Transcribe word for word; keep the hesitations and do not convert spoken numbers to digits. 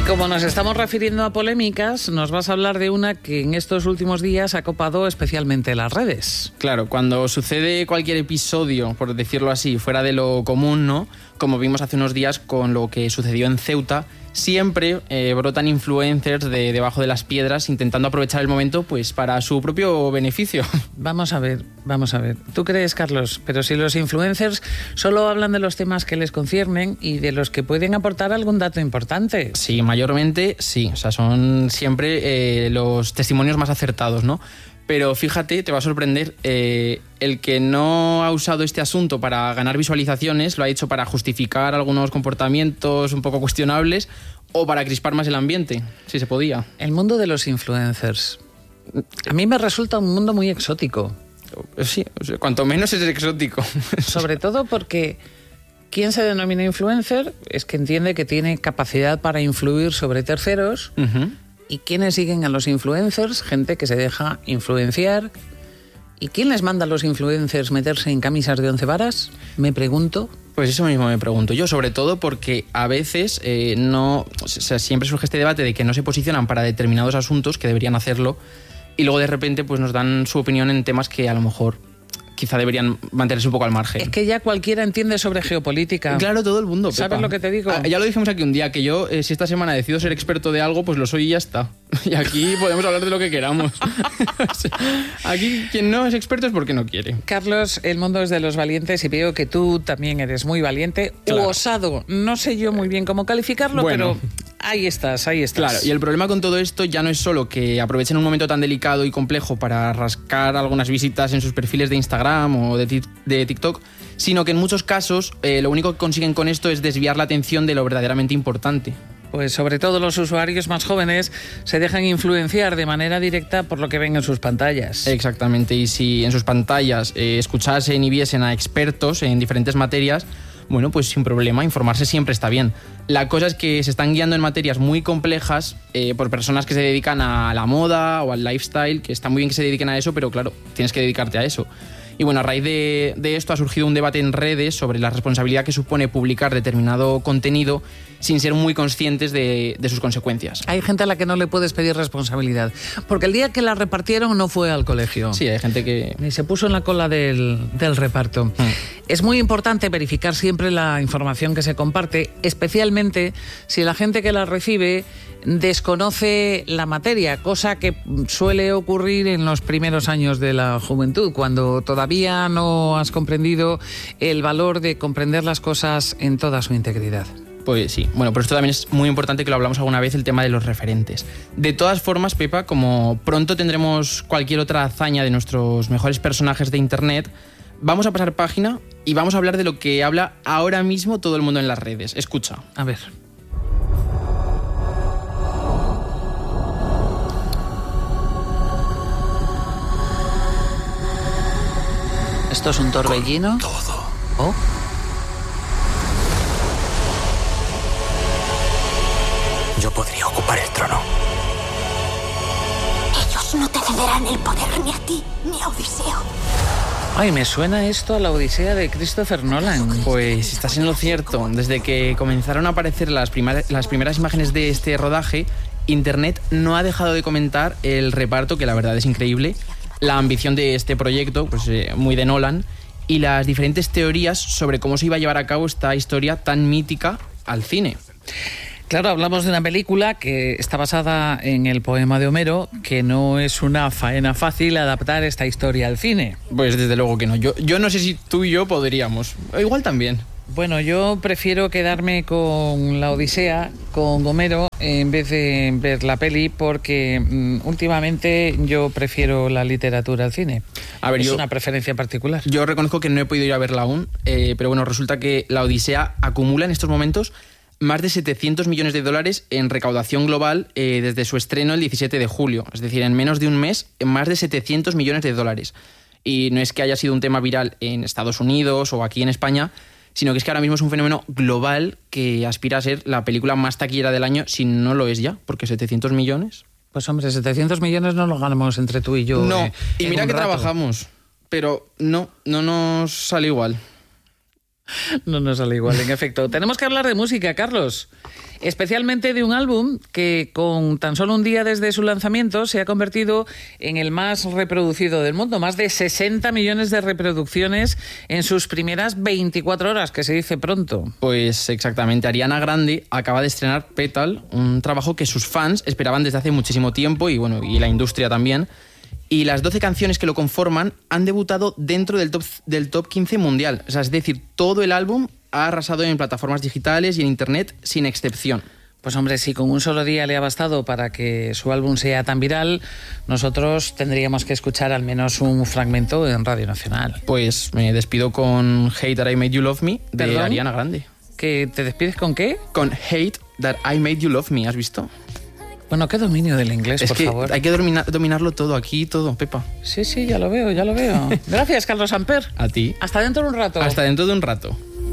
como nos estamos refiriendo a polémicas, nos vas a hablar de una que en estos últimos días ha copado especialmente las redes. Claro, cuando sucede cualquier episodio, por decirlo así, fuera de lo común, ¿no? Como vimos hace unos días con lo que sucedió en Ceuta, siempre eh, brotan influencers de debajo de las piedras intentando aprovechar el momento pues para su propio beneficio. Vamos a ver, vamos a ver. ¿Tú crees, Carlos? Pero si los influencers solo hablan de los temas que les conciernen y de los que pueden aportar algún dato importante. Sí, mayormente sí. O sea, son siempre eh, los testimonios más acertados, ¿no? Pero fíjate, te va a sorprender, eh, el que no ha usado este asunto para ganar visualizaciones lo ha hecho para justificar algunos comportamientos un poco cuestionables o para crispar más el ambiente, si se podía. El mundo de los influencers. A mí me resulta un mundo muy exótico. Sí, o sea, cuanto menos es exótico. Sobre todo porque quien se denomina influencer es que entiende que tiene capacidad para influir sobre terceros. Uh-huh. ¿Y quiénes siguen a los influencers? Gente que se deja influenciar. ¿Y quién les manda a los influencers meterse en camisas de once varas? Me pregunto. Pues eso mismo me pregunto yo, sobre todo porque a veces eh, no, o sea, siempre surge este debate de que no se posicionan para determinados asuntos que deberían hacerlo y luego de repente pues nos dan su opinión en temas que a lo mejor quizá deberían mantenerse un poco al margen. Es que ya cualquiera entiende sobre geopolítica. Claro, todo el mundo, Pepa. ¿Sabes lo que te digo? Ah, ya lo dijimos aquí un día, que yo, eh, si esta semana decido ser experto de algo, pues lo soy y ya está. Y aquí podemos hablar de lo que queramos. O sea, aquí quien no es experto es porque no quiere. Carlos, el mundo es de los valientes y veo que tú también eres muy valiente. Claro. U osado. No sé yo muy bien cómo calificarlo, bueno, pero ahí estás, ahí estás. Claro, y el problema con todo esto ya no es solo que aprovechen un momento tan delicado y complejo para rascar algunas visitas en sus perfiles de Instagram o de, de TikTok, sino que en muchos casos eh, lo único que consiguen con esto es desviar la atención de lo verdaderamente importante. Pues sobre todo los usuarios más jóvenes se dejan influenciar de manera directa por lo que ven en sus pantallas. Exactamente, y si en sus pantallas eh, escuchasen y viesen a expertos en diferentes materias, bueno, pues sin problema, informarse siempre está bien. La cosa es que se están guiando en materias muy complejas eh, por personas que se dedican a la moda o al lifestyle, que está muy bien que se dediquen a eso, pero claro, tienes que dedicarte a eso. Y bueno, a raíz de, de esto ha surgido un debate en redes sobre la responsabilidad que supone publicar determinado contenido sin ser muy conscientes de, de sus consecuencias. Hay gente a la que no le puedes pedir responsabilidad, porque el día que la repartieron no fue al colegio. Sí, hay gente que... Ni se puso en la cola del, del reparto. Mm. Es muy importante verificar siempre la información que se comparte, especialmente si la gente que la recibe desconoce la materia, cosa que suele ocurrir en los primeros años de la juventud, cuando todavía no has comprendido el valor de comprender las cosas en toda su integridad. Pues sí, bueno, pero esto también es muy importante que lo hablamos alguna vez, el tema de los referentes. De todas formas, Pepa, como pronto tendremos cualquier otra hazaña de nuestros mejores personajes de internet, vamos a pasar página y vamos a hablar de lo que habla ahora mismo todo el mundo en las redes. Escucha. A ver. ¿Esto es un torbellino? Con todo. ¿Oh? Yo podría ocupar el trono. Ellos no te cederán el poder ni a ti ni a Odiseo. Ay, me suena esto a la Odisea de Christopher Nolan. Pues estás en lo cierto. Desde que comenzaron a aparecer las, primar- las primeras imágenes de este rodaje, Internet no ha dejado de comentar el reparto, que la verdad es increíble, la ambición de este proyecto, pues eh, muy de Nolan, y las diferentes teorías sobre cómo se iba a llevar a cabo esta historia tan mítica al cine. Claro, hablamos de una película que está basada en el poema de Homero, que no es una faena fácil adaptar esta historia al cine. Pues desde luego que no. Yo, yo no sé si tú y yo podríamos. Igual también. Bueno, yo prefiero quedarme con la Odisea, con Homero, en vez de ver la peli, porque mmm, últimamente yo prefiero la literatura al cine. A ver, es yo, una preferencia particular. Yo reconozco que no he podido ir a verla aún, eh, pero bueno, resulta que la Odisea acumula en estos momentos más de setecientos millones de dólares en recaudación global eh, desde su estreno el diecisiete de julio. Es decir, en menos de un mes, más de setecientos millones de dólares. Y no es que haya sido un tema viral en Estados Unidos o aquí en España, sino que es que ahora mismo es un fenómeno global que aspira a ser la película más taquillera del año, si no lo es ya, porque setecientos millones... Pues hombre, setecientos millones no los ganamos entre tú y yo. No, eh, y mira que rato. trabajamos, pero no, no nos sale igual. No nos sale igual, en efecto. Tenemos que hablar de música, Carlos. especialmente de un álbum que con tan solo un día desde su lanzamiento se ha convertido en el más reproducido del mundo, más de sesenta millones de reproducciones en sus primeras veinticuatro horas, que se dice pronto. Pues exactamente, Ariana Grande acaba de estrenar Petal, un trabajo que sus fans esperaban desde hace muchísimo tiempo y bueno, y la industria también. Y las doce canciones que lo conforman han debutado dentro del top, del top quince mundial. O sea, es decir, todo el álbum ha arrasado en plataformas digitales y en internet sin excepción. Pues hombre, si con un solo día le ha bastado para que su álbum sea tan viral, nosotros tendríamos que escuchar al menos un fragmento en Radio Nacional. Pues me despido con Hate That I Made You Love Me de ¿Perdón? Ariana Grande. ¿Que te despides con qué? Con Hate That I Made You Love Me, ¿has visto? Bueno, qué dominio del inglés, es por que favor. Hay que dominar, dominarlo todo, aquí todo, Pepa. Sí, sí, ya lo veo, ya lo veo. Gracias, Carlos Amper. A ti. Hasta dentro de un rato. Hasta dentro de un rato.